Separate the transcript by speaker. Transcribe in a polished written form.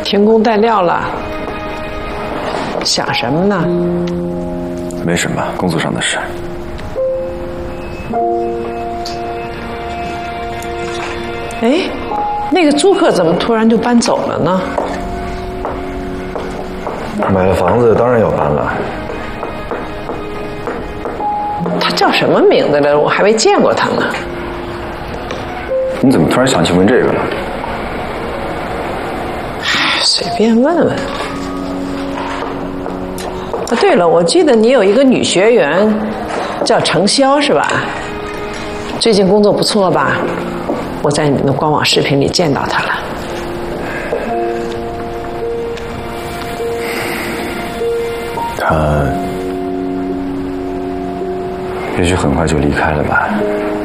Speaker 1: 停工带料了，想什么呢？
Speaker 2: 没什么，工作上的事。
Speaker 1: 哎，那个租客怎么突然就搬走了呢？
Speaker 2: 买了房子，当然要搬了。
Speaker 1: 他叫什么名字来着？我还没见过他呢。
Speaker 2: 你怎么突然想起问这个了？
Speaker 1: 随便问问。啊，对了，我记得你有一个女学员叫程潇是吧？最近工作不错吧？我在你的官网视频里见到她了。
Speaker 2: 她也许很快就离开了吧。